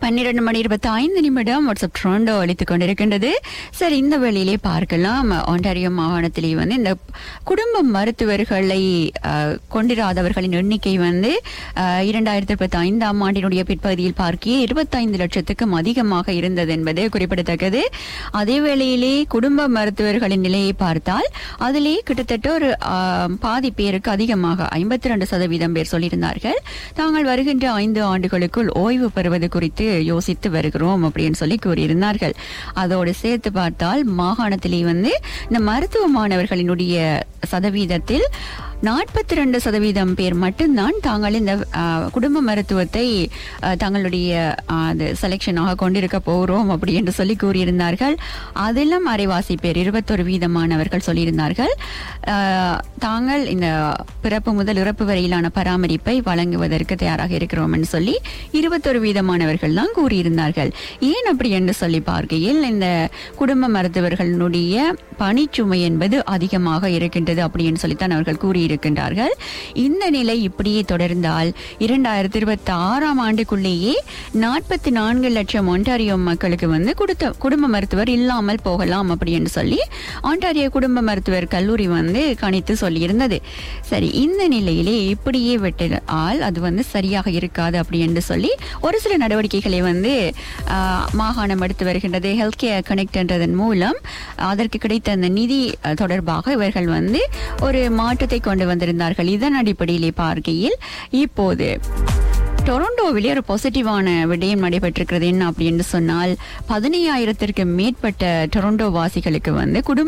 12:25 WhatsApp ட்ரோண்டோ அளித்துக் கொண்டிருக்கின்றது. சரி, இந்த வேளையிலே பார்க்கலாம். ஒன்டாரியோ மாகாணத்திலே இந்த குடும்ப மருத்துவர்களை கொண்டிராதவர்களின் எண்ணிக்கை 2025 ஆண்டினுடைய பிற்பகுதியில் பார்க்க 25 லட்சத்துக்கும் அதிகமாக இருந்தது என்பது குறிப்பிடத்தக்கது. அதே வேளையிலே குடும்ப மருத்துவர்களின் நிலையை பார்த்தால் அதிலே கிட்டத்தட்ட ஒரு பாதி பேருக்கு அதிகமாக 52% பேர் சொல்லியிருந்தார்கள் தாங்கள் வருகின்ற 5 ஆண்டுகளுக்குள் ஓய்வு பெறுவது குறித்து யோசித்து வருகிறோம் அப்படின்னு சொல்லி கூறியிருந்தார்கள். அதோடு சேர்த்து பார்த்தால் மாகாணத்திலே இந்த மருத்துவ மாணவர்களினுடைய சதவீதத்தில் 42% பேர் மட்டும்தான் தாங்கள் இந்த குடும்ப மருத்துவத்தை தங்களுடைய செலக்ஷனாக கொண்டிருக்க போகிறோம் அப்படி என்று சொல்லி கூறியிருந்தார்கள். அதிலும் அரைவாசி பேர் 21% சொல்லியிருந்தார்கள் தாங்கள் இந்த பிறப்பு முதல் இறப்பு வரையிலான பராமரிப்பை வழங்குவதற்கு தயாராக இருக்கிறோம் என்று சொல்லி 21% தான் கூறியிருந்தார்கள். ஏன் அப்படி என்று சொல்லி பார்க்கையில் இந்த குடும்ப மருத்துவர்களுடைய பணிச்சுமை என்பது அதிகமாக இருக்கின்றது அப்படின்னு சொல்லித்தான் அவர்கள் கூறியிருக்கின்றார்கள். இந்த நிலை இப்படியே தொடர்ந்தால் 2026 ஆண்டுக்குள்ளேயே 44 லட்சம் ஒன்டாரியோ மக்களுக்கு குடும்ப மருத்துவர் இல்லாமல் போகலாம் அப்படி என்று சொல்லி ஒன்டாரியோ குடும்ப மருத்துவர் கல்லூரி கணித்து சொல்லியிருந்தது. சரி, இந்த நிலையிலே இப்படியே விட்டால் அது சரியாக இருக்காது அப்படி என்று சொல்லி ஒரு சில நடவடிக்கைகளை மாகாணம் எடுத்து வருகின்றது. ஹெல்த் கேர் கனெக்ட் என்றதன் மூலம் அதற்கு கிடைத்த அந்த நிதி தொடர்பாக இவர்கள் ஒரு மாற்றத்தை கொண்டு வந்திருந்தார்கள். இதன் அடிப்படையிலே பார்க்கையில் இப்போது டொரண்டோவிலே ஒரு பாசிட்டிவான விடயம் நடைபெற்றிருக்கிறது. என்ன அப்படின்னு சொன்னால் 15,000க்கு மேற்பட்ட டொரண்டோ வாசிகளுக்கு குடும்ப